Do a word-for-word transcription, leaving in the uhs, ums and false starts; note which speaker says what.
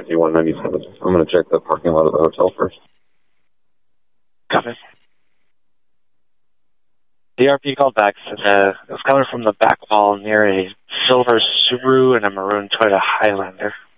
Speaker 1: Northeast one ninety-seven. I'm going to check the parking lot of the hotel first.
Speaker 2: Copy. D R P called back. Said, uh, it was coming from the back wall near a silver Subaru and a maroon Toyota Highlander.